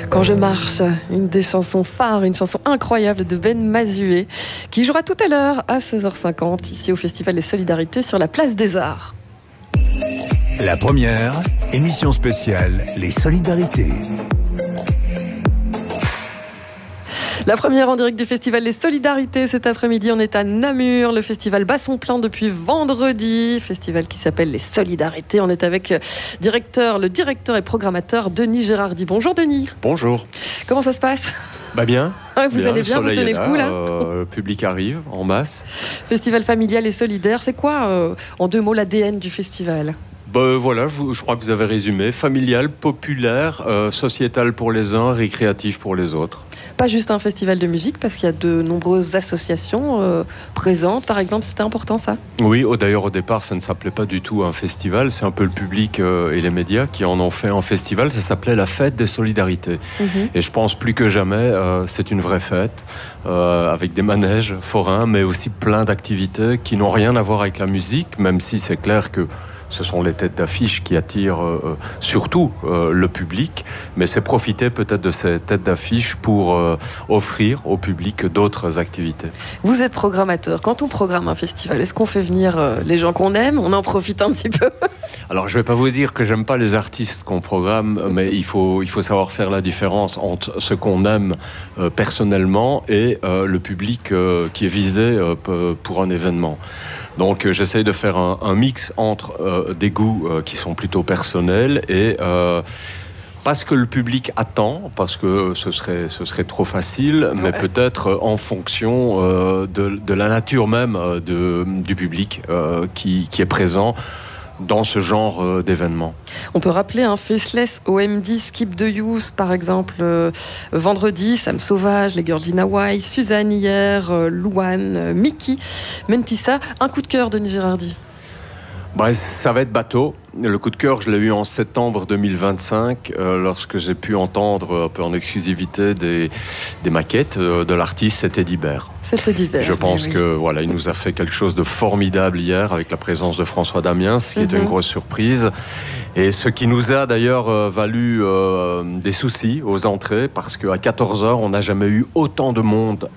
Quand je marche, une des chansons phares, une chanson incroyable de Ben Mazué, qui jouera tout à l'heure à 16h50 ici au Festival des Solidarités sur la Place des Arts. La première, émission spéciale, les Solidarités. La première en direct du Festival des Solidarités cet après-midi, on est à Namur. Le festival bat son plein depuis vendredi. Festival qui s'appelle les Solidarités. On est avec le directeur et programmateur Denis Gérardi. Bonjour Denis. Bonjour. Comment ça se passe ? Bien. Vous allez bien, vous tenez le coup là. Le public arrive en masse. Festival familial et solidaire, c'est quoi en deux mots l'ADN du festival ? Voilà, je crois que vous avez résumé. Familial, populaire, sociétal pour les uns, récréatif pour les autres. Pas juste un festival de musique, parce qu'il y a de nombreuses associations présentes, par exemple. C'était important, ça ? Oui, d'ailleurs, au départ, ça ne s'appelait pas du tout un festival. C'est un peu le public et les médias qui en ont fait un festival. Ça s'appelait la Fête des Solidarités. Et je pense plus que jamais, c'est une vraie fête, avec des manèges forains, mais aussi plein d'activités qui n'ont rien à voir avec la musique, même si c'est clair que ce sont les têtes d'affiche qui attirent surtout le public, mais c'est profiter peut-être de ces têtes d'affiche pour offrir au public d'autres activités. Vous êtes programmateur. Quand on programme un festival, est-ce qu'on fait venir les gens qu'on aime ? On en profite un petit peu ? Alors, je ne vais pas vous dire que j'aime pas les artistes qu'on programme, mais il faut savoir faire la différence entre ce qu'on aime personnellement et le public qui est visé pour un événement. Donc j'essaye de faire un mix entre des goûts qui sont plutôt personnels et pas ce que le public attend, parce que ce serait trop facile, mais peut-être en fonction de la nature même du public qui est présent dans ce genre d'événement. On peut rappeler un Faceless OMD Skip the Youth, par exemple, vendredi, Sam Sauvage, les Girls in Hawaii, Suzanne hier, Louane, Mickey, Mentissa. Un coup de cœur, Denis Gérardi ? Ça va être bateau. Le coup de cœur, je l'ai eu en septembre 2025, lorsque j'ai pu entendre un peu en exclusivité des maquettes de l'artiste, c'était Eddie-Bert. C'était Eddie-Bert. Je pense que voilà, il nous a fait quelque chose de formidable hier avec la présence de François Damiens, ce qui était une grosse surprise. Et ce qui nous a d'ailleurs valu des soucis aux entrées, parce qu'à 14h, on n'a jamais eu autant de monde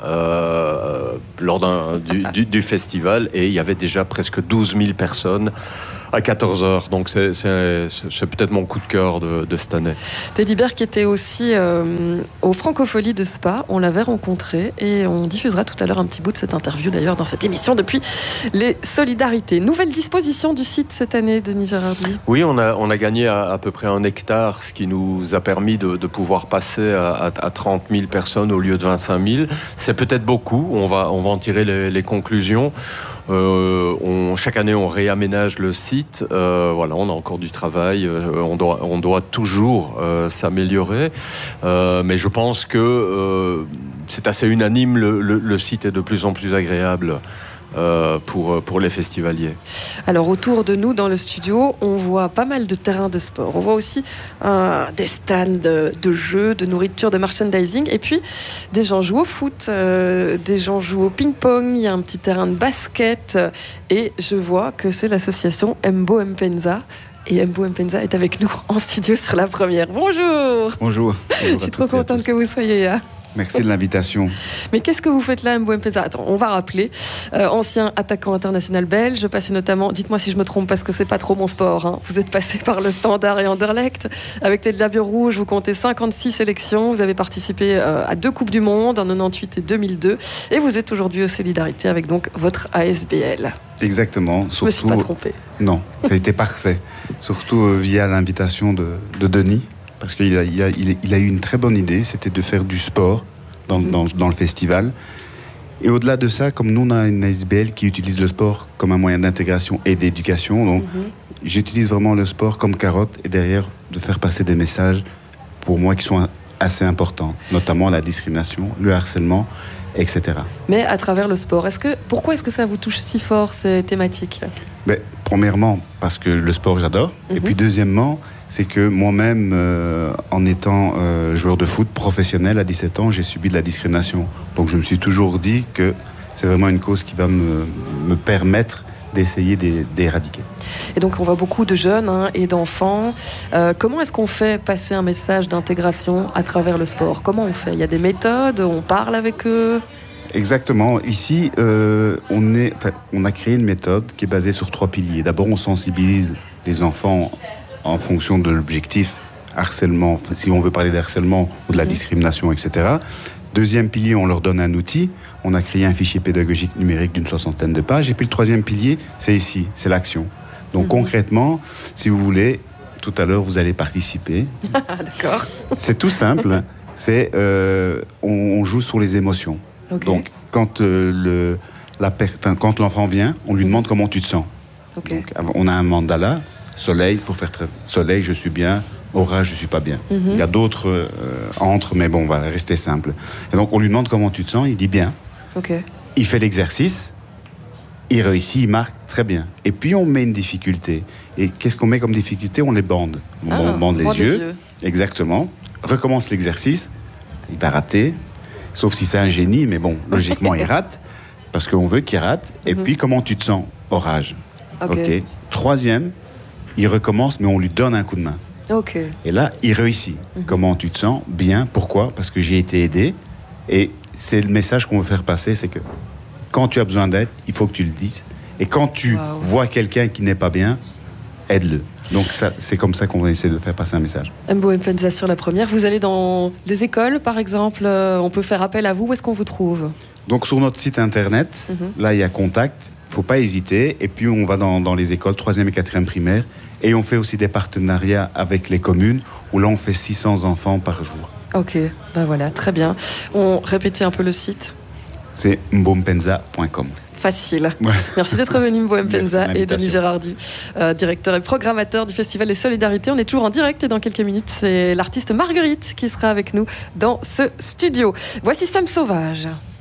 lors du festival, et il y avait déjà presque 12 000 personnes à 14h, donc c'est peut-être mon coup de cœur de cette année. Eddie-Bert qui était aussi au Francophonie de Spa, on l'avait rencontré et on diffusera tout à l'heure un petit bout de cette interview d'ailleurs dans cette émission depuis les Solidarités. Nouvelle disposition du site cette année, Denis Gérardi ? Oui, on a gagné à peu près 1 hectare, ce qui nous a permis de pouvoir passer à 30 000 personnes au lieu de 25 000. C'est peut-être beaucoup, on va en tirer les conclusions. Chaque année, on réaménage le site. Voilà, on a encore du travail. On doit toujours s'améliorer. Mais je pense que c'est assez unanime. Le site est de plus en plus agréable pour les festivaliers. Alors autour de nous dans le studio, on voit pas mal de terrains de sport. On voit aussi des stands de jeux, de nourriture, de merchandising. Et puis des gens jouent au foot, des gens jouent au ping-pong. Il y a un petit terrain de basket. Et je vois que c'est l'association Mbo Mpenza. Et Mbo Mpenza est avec nous en studio sur la première. Bonjour. Bonjour. Je suis trop contente que vous soyez là. Merci de l'invitation. Mais qu'est-ce que vous faites là, Mbo Mpenza ? Attends, on va rappeler. Ancien attaquant international belge, passé notamment, dites-moi si je me trompe parce que c'est pas trop mon sport, hein. Vous êtes passé par le Standard et Anderlecht. Avec les Labures Rouges, vous comptez 56 sélections. Vous avez participé à 2 Coupes du Monde en 98 et 2002. Et vous êtes aujourd'hui aux Solidarités avec donc votre ASBL. Exactement. Je me suis pas trompée. Non, ça a été parfait. Surtout via l'invitation de Denis. Parce qu'il a eu une très bonne idée, c'était de faire du sport dans le festival. Et au-delà de ça, comme nous, on a une ASBL qui utilise le sport comme un moyen d'intégration et d'éducation, donc j'utilise vraiment le sport comme carotte et derrière de faire passer des messages pour moi qui sont assez importants, notamment la discrimination, le harcèlement, etc. Mais à travers le sport, pourquoi est-ce que ça vous touche si fort, ces thématiques ? Premièrement, parce que le sport, j'adore. Et puis deuxièmement, c'est que moi-même, en étant joueur de foot professionnel à 17 ans, j'ai subi de la discrimination. Donc je me suis toujours dit que c'est vraiment une cause qui va me permettre d'essayer d'éradiquer. Et donc on voit beaucoup de jeunes et d'enfants. Comment est-ce qu'on fait passer un message d'intégration à travers le sport? Comment on fait? Il y a des méthodes, on parle avec eux? Exactement. Ici, on a créé une méthode qui est basée sur 3 piliers. D'abord, on sensibilise les enfants en fonction de l'objectif harcèlement, si on veut parler d'harcèlement ou de la discrimination, etc. Deuxième pilier, on leur donne un outil. On a créé un fichier pédagogique numérique d'une 60aine de pages. Et puis le troisième pilier, c'est ici, c'est l'action. Donc concrètement, si vous voulez, tout à l'heure, vous allez participer. D'accord. C'est tout simple. C'est on joue sur les émotions. Okay. Donc quand quand l'enfant vient, on lui demande comment tu te sens. Okay. Donc, on a un mandala, soleil pour faire soleil, je suis bien. Orage, je suis pas bien. Il y a d'autres entre, mais bon, on va rester simple. Et donc on lui demande comment tu te sens, il dit bien. Okay. Il fait l'exercice, il réussit, il marque très bien. Et puis on met une difficulté. Et qu'est-ce qu'on met comme difficulté? On les bande. On bande les yeux. Exactement. Recommence l'exercice. Il va rater. Sauf si c'est un génie, mais bon, logiquement, il rate. Parce qu'on veut qu'il rate. Et puis, comment tu te sens? Orage. Ok. Troisième, il recommence, mais on lui donne un coup de main. Okay. Et là, il réussit. Comment tu te sens? Bien. Pourquoi? Parce que j'ai été aidé. Et c'est le message qu'on veut faire passer, c'est que quand tu as besoin d'aide, il faut que tu le dises. Et quand tu vois quelqu'un qui n'est pas bien, aide-le. Donc c'est comme ça qu'on va essayer de faire passer un message. Mbo Mpenza sur la première. Vous allez dans des écoles, par exemple. On peut faire appel à vous. Où est-ce qu'on vous trouve? Donc sur notre site internet, là il y a contact. Il ne faut pas hésiter. Et puis on va dans les écoles 3e et 4e primaire. Et on fait aussi des partenariats avec les communes, où là on fait 600 enfants par jour. Ok, ben voilà, très bien. On répétait un peu le site? C'est mbompenza.com. Facile. Ouais. Merci d'être venu, Mbo Mpenza et Denis Gérardi, directeur et programmateur du Festival des Solidarités. On est toujours en direct et dans quelques minutes, c'est l'artiste Marguerite qui sera avec nous dans ce studio. Voici Sam Sauvage.